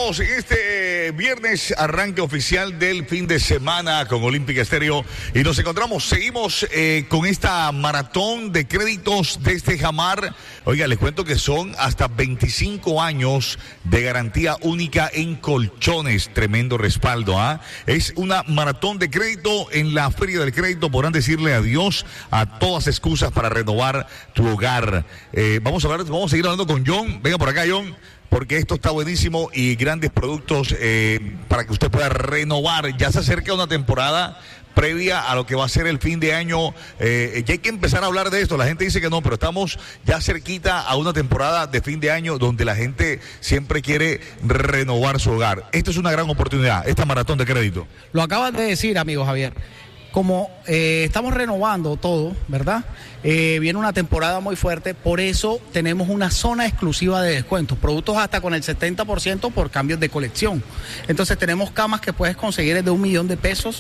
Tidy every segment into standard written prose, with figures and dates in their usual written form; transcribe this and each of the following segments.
Estamos en este viernes, arranque oficial del fin de semana con Olímpica Estéreo y nos encontramos, seguimos con esta maratón de créditos desde Jamar. Oiga, les cuento que son hasta 25 años de garantía única en colchones, tremendo respaldo, ¿ah? Es una maratón de crédito en la Feria del Crédito, podrán decirle adiós a todas excusas para renovar tu hogar. Vamos a seguir hablando con John, venga por acá John, porque esto está buenísimo y grandes productos para que usted pueda renovar. Ya se acerca una temporada previa a lo que va a ser el fin de año, ya hay que empezar a hablar de esto. La gente dice que no, pero estamos ya cerquita a una temporada de fin de año donde la gente siempre quiere renovar su hogar. Esta es una gran oportunidad, esta maratón de crédito. Lo acabas de decir, amigo Javier. Como estamos renovando todo, ¿verdad? Viene una temporada muy fuerte, por eso tenemos una zona exclusiva de descuentos, productos hasta con el 70% por cambios de colección. Entonces tenemos camas que puedes conseguir desde $1.000.000,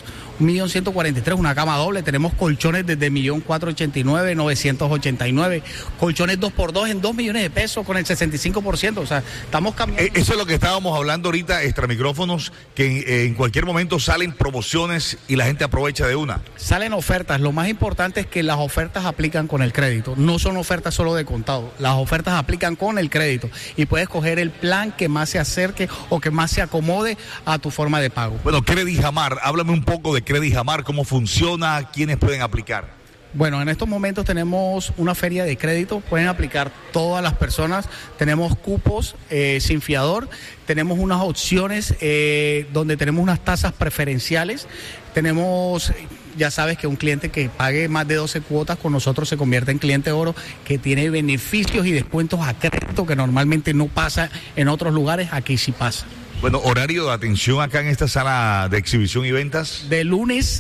$1.143.000, una cama doble. Tenemos colchones desde $1.489.000, $989, colchones 2x2 en $2.000.000 con el 65%. O sea, estamos cambiando. Eso es lo que estábamos hablando ahorita, extra micrófonos, que en cualquier momento salen promociones y la gente aprovecha de una. Salen ofertas. Lo más importante es que las ofertas aplican con el crédito, no son ofertas solo de contado, las ofertas aplican con el crédito y puedes coger el plan que más se acerque o que más se acomode a tu forma de pago. Bueno, Credit Jamar, háblame un poco de Credit Jamar, cómo funciona, quiénes pueden aplicar. Bueno, en estos momentos tenemos una feria de crédito, pueden aplicar todas las personas, tenemos cupos sin fiador, tenemos unas opciones donde tenemos unas tasas preferenciales, tenemos, ya sabes que un cliente que pague más de 12 cuotas con nosotros se convierte en cliente oro, que tiene beneficios y descuentos a crédito que normalmente no pasa en otros lugares, aquí sí pasa. Bueno, horario de atención acá en esta sala de exhibición y ventas. De lunes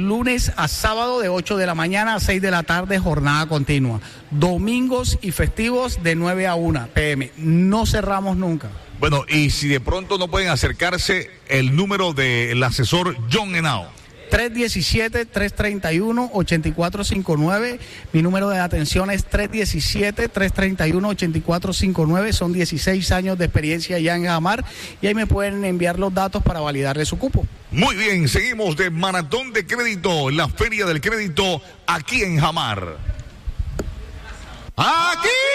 a sábado de 8 de la mañana a 6 de la tarde, jornada continua. Domingos y festivos de 9 a 1 p.m. No cerramos nunca. Bueno, y si de pronto no pueden acercarse, el número del asesor John Henao. 317-331-8459. Mi número de atención es 317-331-8459. Son 16 años de experiencia ya en Jamar y ahí me pueden enviar los datos para validarle su cupo. Muy bien, seguimos de maratón de crédito, la Feria del Crédito aquí en Jamar. ¡Aquí!